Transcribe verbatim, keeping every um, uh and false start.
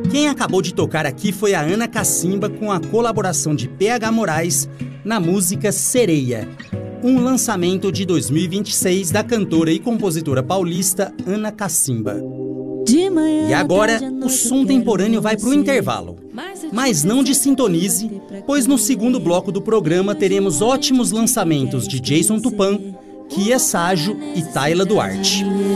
Quem acabou de tocar aqui foi a Ana Cacimba com a colaboração de P H Moraes na música Sereia, um lançamento de dois mil e vinte e seis da cantora e compositora paulista Ana Cacimba. E agora, o som temporâneo vai para o intervalo. Mas não desintonize, pois no segundo bloco do programa teremos ótimos lançamentos de Jason Tupã, Kia Sajo e Tayla Duarte.